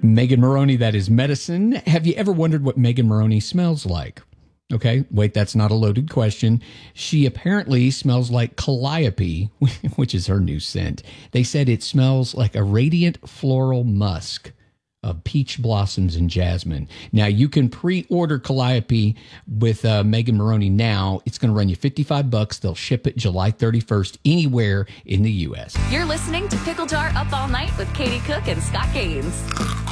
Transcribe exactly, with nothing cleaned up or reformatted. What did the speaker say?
Megan Moroney, that is medicine. Have you ever wondered what Megan Moroney smells like? Okay, wait, that's not a loaded question. She apparently smells like Calliope, which is her new scent. They said it smells like a radiant floral musk of peach blossoms and jasmine. Now, you can pre-order Calliope with uh, Megan Moroney now. It's going to run you fifty-five bucks. They'll ship it July thirty-first anywhere in the U S. You're listening to Pickle Jar Up All Night with Katie Cook and Scott Gaines.